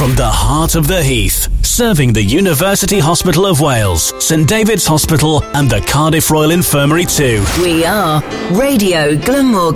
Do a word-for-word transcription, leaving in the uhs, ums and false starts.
From the heart of the Heath, serving the University Hospital of Wales, St David's Hospital and the Cardiff Royal Infirmary too. We are Radio Glenmore